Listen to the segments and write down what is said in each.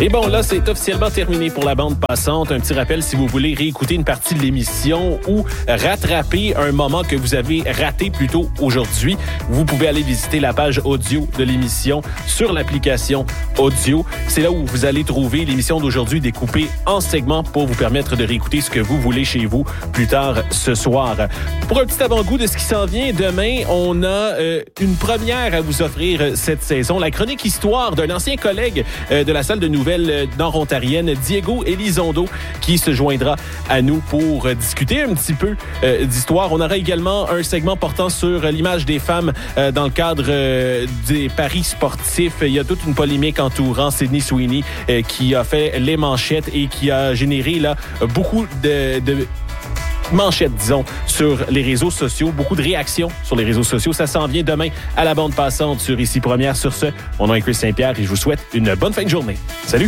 Et bon, là, c'est officiellement terminé pour la bande passante. Un petit rappel, si vous voulez réécouter une partie de l'émission ou rattraper un moment que vous avez raté plus tôt aujourd'hui, vous pouvez aller visiter la page audio de l'émission sur l'application audio. C'est là où vous allez trouver l'émission d'aujourd'hui découpée en segments pour vous permettre de réécouter ce que vous voulez chez vous plus tard ce soir. Pour un petit avant-goût de ce qui s'en vient, demain, on a une première à vous offrir cette saison. La chronique histoire d'un ancien collègue de la salle de nouvelles nord-ontarienne, Diego Elizondo, qui se joindra à nous pour discuter un petit peu d'histoire. On aura également un segment portant sur l'image des femmes dans le cadre des paris sportifs. Il y a toute une polémique entourant Sydney Sweeney qui a fait les manchettes et qui a généré là beaucoup de manchettes, disons, sur les réseaux sociaux. Beaucoup de réactions sur les réseaux sociaux. Ça s'en vient demain à la bande passante sur Ici Première. Sur ce, mon nom est Chris Saint-Pierre et je vous souhaite une bonne fin de journée. Salut!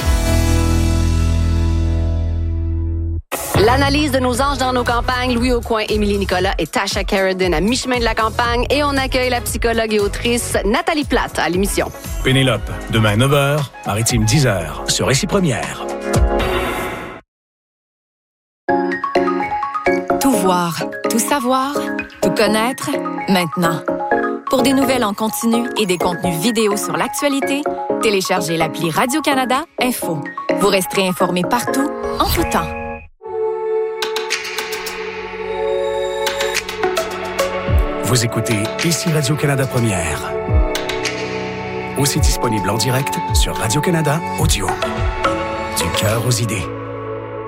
L'analyse de nos anges dans nos campagnes, Louis Aucoin, Émilie Nicolas et Tasha Carradine à mi-chemin de la campagne. Et on accueille la psychologue et autrice Nathalie Plate à l'émission. Pénélope, demain 9h, Maritime 10h, sur Ici Première. Tout voir, tout savoir, tout connaître, maintenant. Pour des nouvelles en continu et des contenus vidéo sur l'actualité, téléchargez l'appli Radio-Canada Info. Vous resterez informés partout, en tout temps. Vous écoutez Ici Radio-Canada Première. Aussi disponible en direct sur Radio-Canada Audio. Du cœur aux idées.